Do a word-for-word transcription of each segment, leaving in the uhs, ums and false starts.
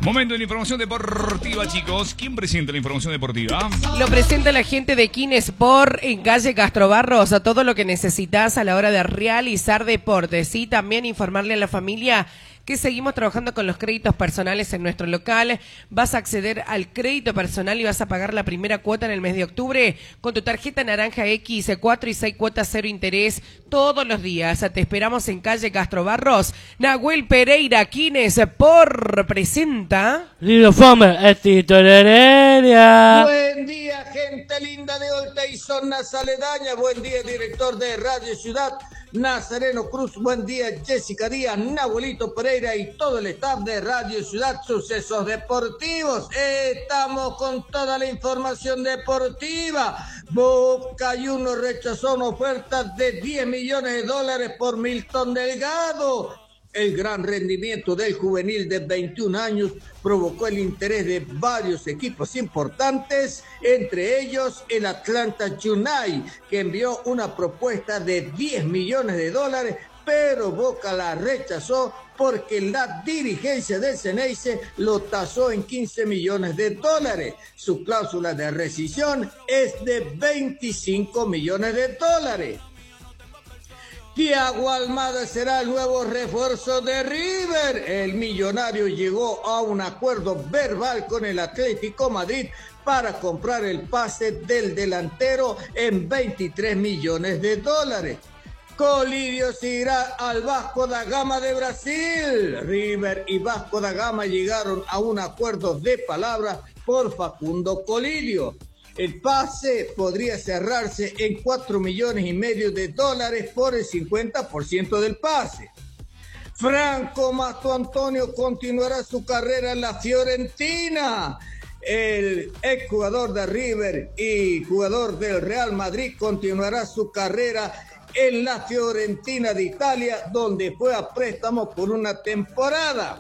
Momento de la información deportiva, chicos. ¿Quién presenta la información deportiva? Lo presenta la gente de Kinesport en calle Castrobarros. A todo lo que necesitas a la hora de realizar deportes. Y también informarle a la familia que seguimos trabajando con los créditos personales en nuestro local. Vas a acceder al crédito personal y vas a pagar la primera cuota en el mes de octubre con tu tarjeta naranja X, cuatro y seis cuotas cero interés todos los días. Te esperamos en calle Castrobarros. Nahuel Pereira, Kinesport presenta... Lido Fome, Estito Heredia. Buen día, gente linda de Olta y zonas aledañas. Buen día, director de Radio Ciudad, Nazareno Cruz. Buen día, Jessica Díaz, Nahuelito Pereira y todo el staff de Radio Ciudad Sucesos Deportivos. Estamos con toda la información deportiva. Boca Juniors rechazó una oferta de diez millones de dólares por Milton Delgado. El gran rendimiento del juvenil de veintiún años provocó el interés de varios equipos importantes, entre ellos el Atlanta United, que envió una propuesta de diez millones de dólares, pero Boca la rechazó porque la dirigencia del Xeneize lo tasó en quince millones de dólares. Su cláusula de rescisión es de veinticinco millones de dólares. Thiago Almada será el nuevo refuerzo de River. El millonario llegó a un acuerdo verbal con el Atlético Madrid para comprar el pase del delantero en veintitrés millones de dólares. Colidio se irá al Vasco da Gama de Brasil. River y Vasco da Gama llegaron a un acuerdo de palabra por Facundo Colidio. El pase podría cerrarse en cuatro millones y medio de dólares por el cincuenta por ciento del pase. Franco Mato Antonio continuará su carrera en la Fiorentina. El exjugador de River y jugador del Real Madrid continuará su carrera en la Fiorentina de Italia, donde fue a préstamo por una temporada.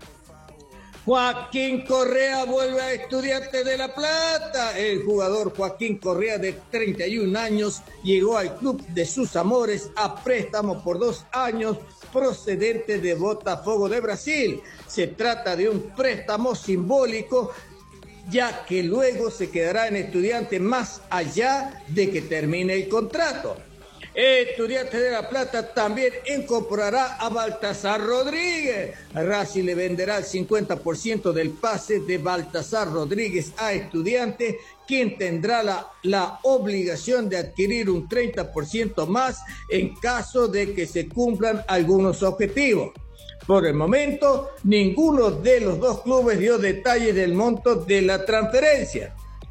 Joaquín Correa vuelve a Estudiantes de La Plata. El jugador Joaquín Correa, de treinta y un años, llegó al club de sus amores a préstamo por dos años procedente de Botafogo de Brasil. Se trata de un préstamo simbólico, ya que luego se quedará en Estudiantes más allá de que termine el contrato. Estudiantes de La Plata también incorporará a Baltasar Rodríguez. Racing le venderá el cincuenta por ciento del pase de Baltasar Rodríguez a Estudiantes, quien tendrá la, la obligación de adquirir un treinta por ciento más en caso de que se cumplan algunos objetivos. Por el momento, ninguno de los dos clubes dio detalles del monto de la transferencia.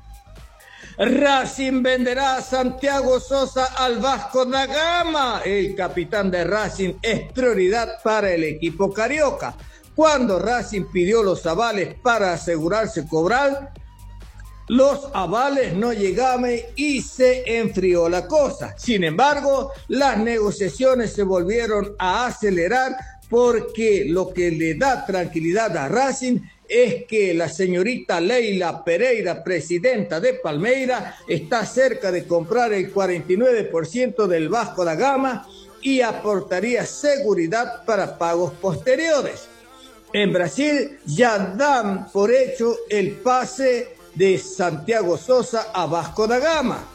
Racing venderá a Santiago Sosa al Vasco da Gama. El capitán de Racing es prioridad para el equipo carioca. Cuando Racing pidió los avales para asegurarse cobrar, los avales no llegaban y se enfrió la cosa. Sin embargo, las negociaciones se volvieron a acelerar porque lo que le da tranquilidad a Racing es que la señorita Leila Pereira, presidenta de Palmeiras, está cerca de comprar el cuarenta y nueve por ciento del Vasco da Gama y aportaría seguridad para pagos posteriores. En Brasil ya dan por hecho el pase de Santiago Sosa a Vasco da Gama.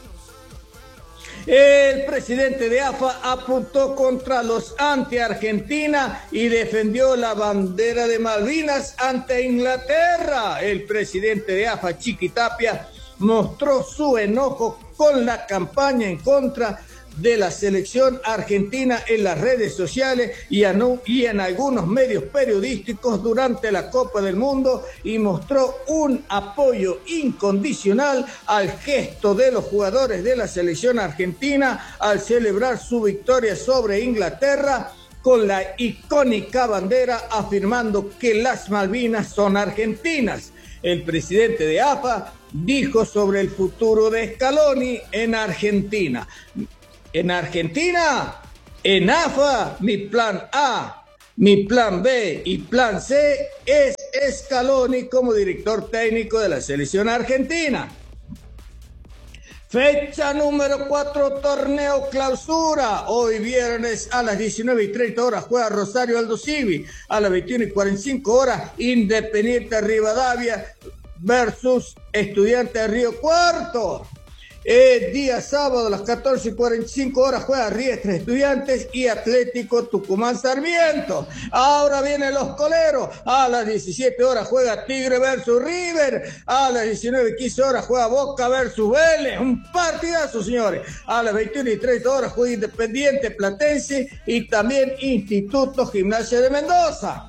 El presidente de A F A apuntó contra los anti-Argentina y defendió la bandera de Malvinas ante Inglaterra. El presidente de A F A, Chiqui Tapia, mostró su enojo con la campaña en contra de la selección argentina en las redes sociales y en algunos medios periodísticos durante la Copa del Mundo, y mostró un apoyo incondicional al gesto de los jugadores de la selección argentina al celebrar su victoria sobre Inglaterra con la icónica bandera, afirmando que las Malvinas son argentinas. El presidente de A F A dijo sobre el futuro de Scaloni en Argentina: En Argentina, en A F A, mi plan A, mi plan B y plan C es Scaloni como director técnico de la selección argentina. Fecha número cuatro, torneo clausura. Hoy viernes a las diecinueve y treinta horas juega Rosario Aldo Civi. A las veintiuna y cuarenta y cinco horas Independiente Rivadavia versus Estudiantes de Río Cuarto. El día sábado a las catorce y cuarenta y cinco horas juega Riestra Estudiantes y Atlético Tucumán Sarmiento. Ahora vienen los coleros. A las diecisiete horas juega Tigre versus River. A las diecinueve y quince horas juega Boca versus Vélez. Un partidazo, señores. A las veintiuna y treinta horas juega Independiente Platense y también Instituto Gimnasia de Mendoza.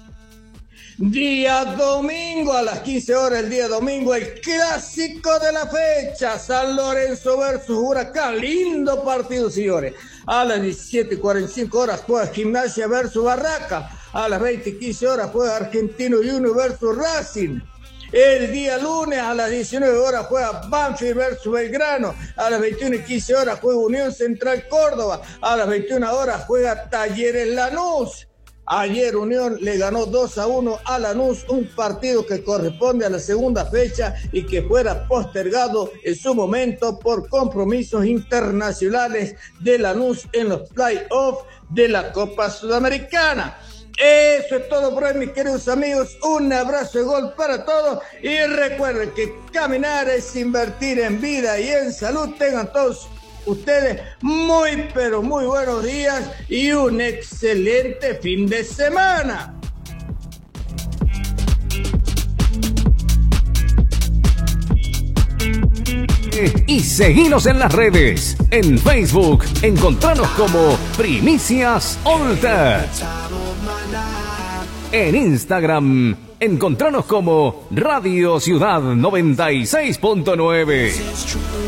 Día domingo a las quince horas, el día domingo, el clásico de la fecha, San Lorenzo versus Huracán. Lindo partido, señores. A las diecisiete y cuarenta y cinco horas juega Gimnasia versus Barraca. A las veinte y quince horas juega Argentino Junior versus Racing. El día lunes a las diecinueve horas juega Banfield versus Belgrano. A las veintiuna y quince horas juega Unión Central Córdoba. A las veintiuna horas juega Talleres Lanús. Ayer Unión le ganó dos a uno a Lanús, un partido que corresponde a la segunda fecha y que fuera postergado en su momento por compromisos internacionales de Lanús en los playoffs de la Copa Sudamericana. Eso es todo por hoy, mis queridos amigos. Un abrazo de gol para todos y recuerden que caminar es invertir en vida y en salud. Tengan todos ustedes muy pero muy buenos días y un excelente fin de semana. Y seguinos en las redes. En Facebook, encontranos como Primicias Alter. En Instagram, encontranos como Radio Ciudad noventa y seis punto nueve.